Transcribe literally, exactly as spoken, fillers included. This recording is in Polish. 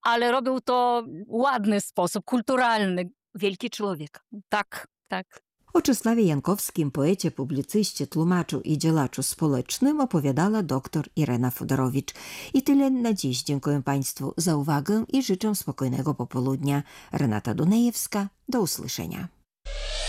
ale robił to w ładny sposób, kulturalny. Wielki człowiek. Tak, tak. O Czesławie Jankowskim, poecie, publicyście, tłumaczu i działaczu społecznym opowiadała dr Irena Fodorowicz. I tyle na dziś. Dziękuję Państwu za uwagę i życzę spokojnego popołudnia. Renata Dunajewska, do usłyszenia.